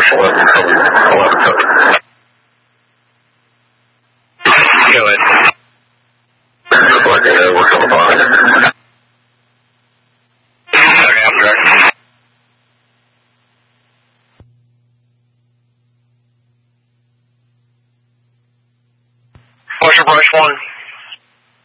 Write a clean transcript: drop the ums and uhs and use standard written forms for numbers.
11 from 11. Go ahead. Okay, what's on the bottom? Okay, I'm direct. What's your brush one?